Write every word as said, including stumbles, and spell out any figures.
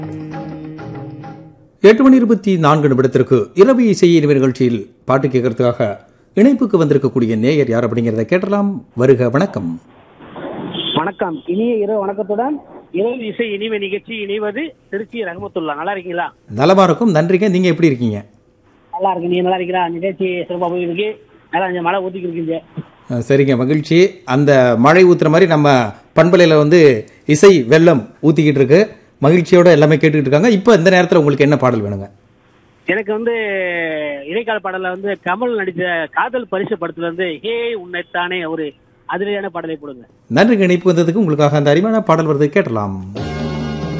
எட்டு மணி இருபத்தி நான்கு நிமிடத்திற்கு இரவு இசை இனிமை நிகழ்ச்சியில் பாட்டு கேட்கறதுக்காக இணைப்புக்கு வந்திருக்கக்கூடிய நேயர் யார் அப்படிங்கிறத கேட்டலாம். வருக. வணக்கம். வணக்கம். இனிய இரவு வணக்கத்துடன் இரவு இசை இனிமை நிகழ்ச்சி இணைவது திருச்சி ரஹமத்துல்லா. நல்லா இருக்கீங்களா? நலமா இருக்கும், நன்றிங்க. நீங்க எப்படி இருக்கீங்க? நல்லா இருக்கு. நீங்க நல்லா இருக்கீங்களா? நிகழ்ச்சி சிறப்பாக போயிருக்கு. நல்லா கொஞ்சம் மழை ஊத்திக்கு இருக்கீங்க. சரிங்க, மகிழ்ச்சி. அந்த மழை ஊத்துற மாதிரி நம்ம பண்பலையில வந்து இசை வெள்ளம் ஊத்திக்கிட்டு இருக்கு. மகிழ்ச்சியோட எல்லாமே கேட்டுக்கிட்டு இருக்காங்க. இப்போ இந்த நேரத்தில் உங்களுக்கு என்ன பாடல் வேணுங்க? எனக்கு வந்து இடைக்கால பாடல வந்து கமல் நடித்த காதல் பரிசு படத்துல இருந்து ஹே உன்னைத்தானே ஒரு அதிரடியான பாடலை போடுங்க. நன்றி. இணைப்பு வந்ததுக்கு உங்களுக்காக அந்த அருமையான பாடல் வருது, கேட்டலாம்.